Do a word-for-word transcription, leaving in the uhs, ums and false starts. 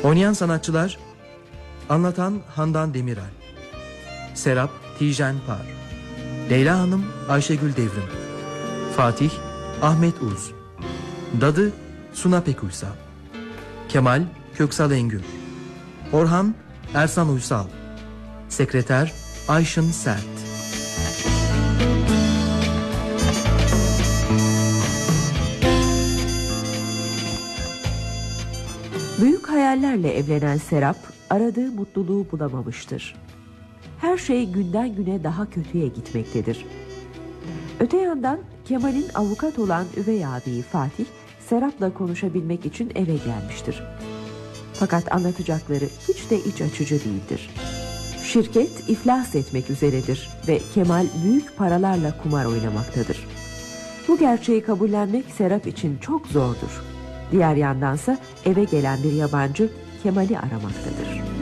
Oynayan sanatçılar: anlatan Handan Demirel, Serap Tijen Par, Leyla Hanım Ayşegül Devrim, Fatih Ahmet Uz, Dadı Suna Pekuysal, Kemal Köksal Engür, Orhan Ersan Uysal, Sekreter Ayşın Sert. Büyük hayallerle evlenen Serap aradığı mutluluğu bulamamıştır. Her şey günden güne daha kötüye gitmektedir. Öte yandan Kemal'in avukat olan üvey abiyi Fatih, Serap'la konuşabilmek için eve gelmiştir. Fakat anlatacakları hiç de iç açıcı değildir. Şirket iflas etmek üzeredir ve Kemal büyük paralarla kumar oynamaktadır. Bu gerçeği kabullenmek Serap için çok zordur. Diğer yandansa eve gelen bir yabancı Kemal'i aramaktadır.